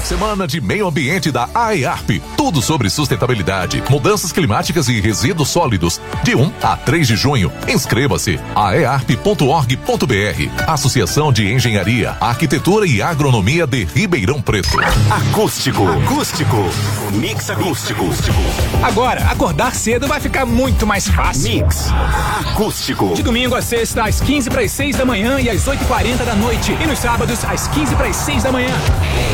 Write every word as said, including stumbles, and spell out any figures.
Semana de Meio Ambiente da AEARP. Tudo sobre sustentabilidade, mudanças climáticas e resíduos sólidos. De um a três de junho. Inscreva-se. a e a r p ponto org ponto b r. Associação de Engenharia, Arquitetura e Agronomia de Ribeirão Preto. Acústico. Acústico. Mix acústico. Agora, acordar cedo vai ficar muito mais fácil. Mix acústico. De domingo a sexta, às quinze para as seis da manhã e às oito e quarenta da noite. E nos sábados, às quinze para as seis da manhã.